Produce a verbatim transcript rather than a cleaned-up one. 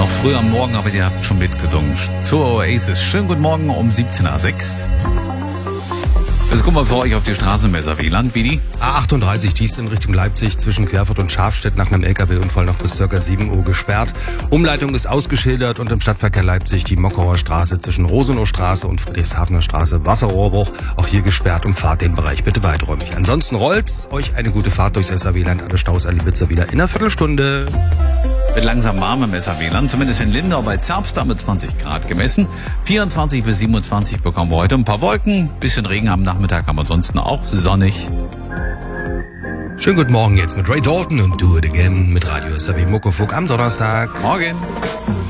noch früh am Morgen, aber ihr habt schon mitgesungen. Zur Oasis. Schönen guten Morgen um siebzehn Uhr sechs. Also guck mal für euch auf die Straßenmesser. Wie lang, wie die? A achtunddreißig, dies in Richtung Leipzig zwischen Querfurt und Schafstedt nach einem L K W-Unfall noch bis ca. sieben Uhr gesperrt. Umleitung ist ausgeschildert und im Stadtverkehr Leipzig die Mockauer Straße zwischen Rosenauer Straße und Friedrichshafener Straße Wasserrohrbruch. Auch hier gesperrt, umfahrt den Bereich bitte weiträumig. Ansonsten rollt's. Euch eine gute Fahrt durchs S A W-Land. Alle Staus, alle Witze wieder in einer Viertelstunde. Wird langsam warm im S A W-Land, zumindest in Lindau bei Zerbst mit zwanzig Grad gemessen. vierundzwanzig bis siebenundzwanzig bekommen wir heute. Ein paar Wolken, bisschen Regen am Nachmittag, aber ansonsten auch sonnig. Schönen guten Morgen jetzt mit Ray Dalton und Do It Again mit Radio S A W Muckefuck am Donnerstag. Morgen.